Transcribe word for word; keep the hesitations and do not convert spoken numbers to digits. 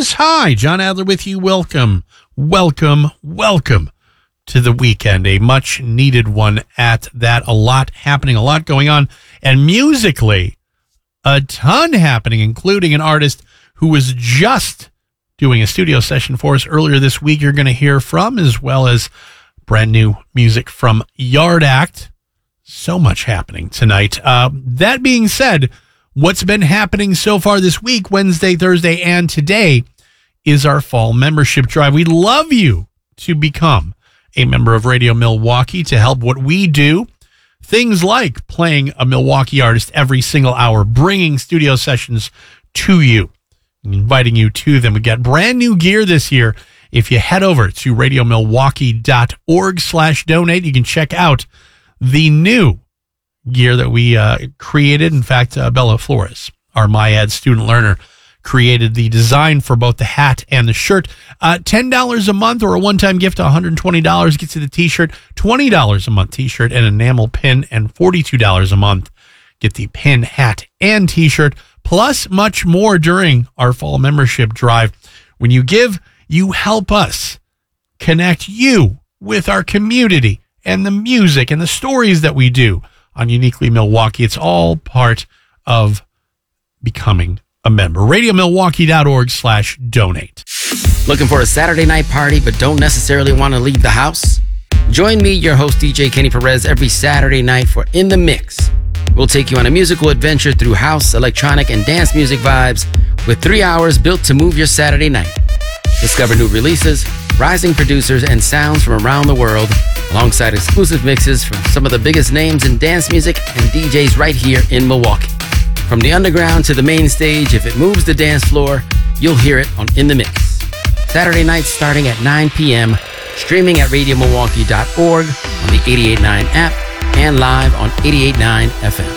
James. Hi, John Adler with you. Welcome, welcome, welcome to the weekend. A much needed one at that. A lot happening, a lot going on. And musically, a ton happening, including an artist who was just doing a studio session for us earlier this week. You're going to hear from, as well as brand new music from Yard Act. So much happening tonight. Uh, that being said, what's been happening so far this week, Wednesday, Thursday, and today, is our fall membership drive. We'd love you to become a member of Radio Milwaukee to help what we do. Things like playing a Milwaukee artist every single hour, bringing studio sessions to you, inviting you to them. We got brand new gear this year. If you head over to radiomilwaukee.org slash donate, you can check out the new gear that we uh, created. In fact, uh, Bella Flores, our MyAd student learner, created the design for both the hat and the shirt. Uh, ten dollars a month or a one-time gift of one hundred twenty dollars gets you the t-shirt, twenty dollars a month t-shirt and enamel pin, and forty-two dollars a month get the pin, hat, and t-shirt, plus much more during our fall membership drive. When you give, you help us connect you with our community and the music and the stories that we do on Uniquely Milwaukee. It's all part of becoming a member. RadioMilwaukee.org slash donate. Looking for a Saturday night party but don't necessarily want to leave the house? Join me, your host, D J Kenny Perez, every Saturday night for In the Mix. We'll take you on a musical adventure through house, electronic, and dance music vibes with three hours built to move your Saturday night. Discover new releases, rising producers, and sounds from around the world, alongside exclusive mixes from some of the biggest names in dance music and D Js right here in Milwaukee. From the underground to the main stage, if it moves the dance floor, you'll hear it on In the Mix. Saturday nights starting at nine p.m., streaming at radio milwaukee dot org on the eighty-eight point nine app and live on eighty-eight point nine F M.